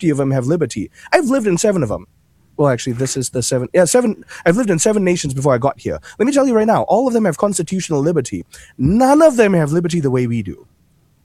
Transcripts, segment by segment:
50 of them have liberty. I've lived in 7 of them. Well, actually, this is the 7. Yeah, 7. I've lived in 7 nations before I got here. Let me tell you right now, all of them have constitutional liberty. None of them have liberty the way we do.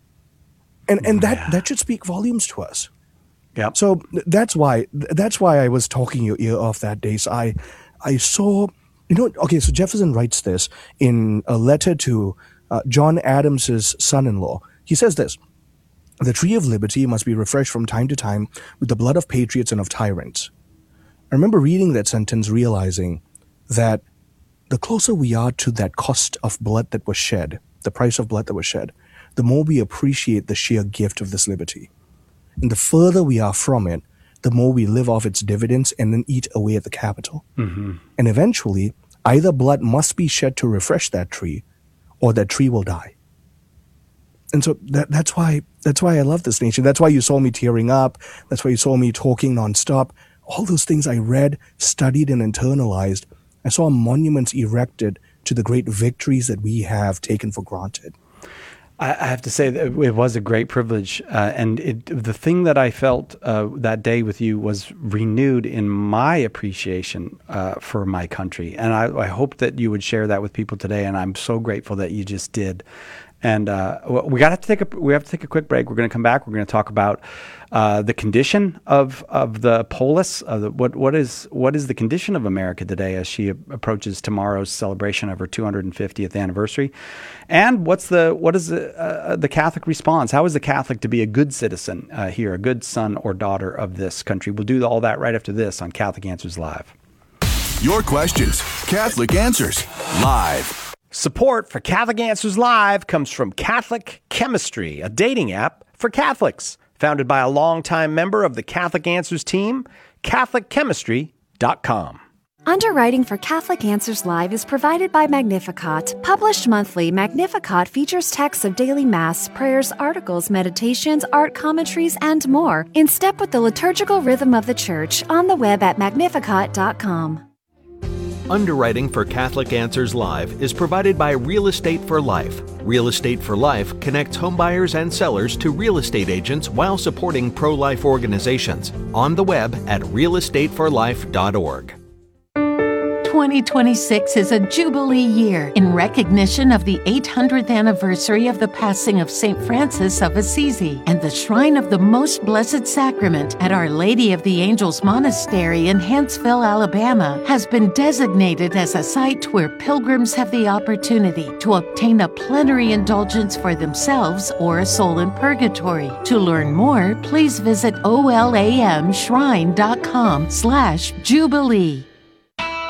And that should speak volumes to us. Yeah. So that's why I was talking your ear off that day. So I saw, okay, so Jefferson writes this in a letter to John Adams's son-in-law. He says this: "The tree of liberty must be refreshed from time to time with the blood of patriots and of tyrants." I remember reading that sentence, realizing that the closer we are to that cost of blood that was shed, the price of blood that was shed, the more we appreciate the sheer gift of this liberty. And the further we are from it, the more we live off its dividends and then eat away at the capital. Mm-hmm. And eventually, either blood must be shed to refresh that tree, or that tree will die. And so that's why I love this nation. That's why you saw me tearing up. That's why you saw me talking nonstop. All those things I read, studied, and internalized. I saw monuments erected to the great victories that we have taken for granted. I have to say that it was a great privilege. And the thing that I felt that day with you was renewed in my appreciation for my country. And I hope that you would share that with people today. And I'm so grateful that you just did. And we have to take a quick break. We're going to come back. We're going to talk about the condition of the polis. What is the condition of America today as she approaches tomorrow's celebration of her 250th anniversary, and what is the Catholic response? How is the Catholic to be a good citizen here, a good son or daughter of this country? We'll do all that right after this on Catholic Answers Live. Your questions, Catholic Answers Live. Support for Catholic Answers Live comes from Catholic Chemistry, a dating app for Catholics. Founded by a longtime member of the Catholic Answers team, CatholicChemistry.com. Underwriting for Catholic Answers Live is provided by Magnificat. Published monthly, Magnificat features texts of daily Mass, prayers, articles, meditations, art commentaries, and more, in step with the liturgical rhythm of the Church, on the web at Magnificat.com. Underwriting for Catholic Answers Live is provided by Real Estate for Life. Real Estate for Life connects homebuyers and sellers to real estate agents while supporting pro-life organizations. On the web at realestateforlife.org. 2026 is a Jubilee year in recognition of the 800th anniversary of the passing of St. Francis of Assisi, and the Shrine of the Most Blessed Sacrament at Our Lady of the Angels Monastery in Huntsville, Alabama, has been designated as a site where pilgrims have the opportunity to obtain a plenary indulgence for themselves or a soul in purgatory. To learn more, please visit olamshrine.com/Jubilee.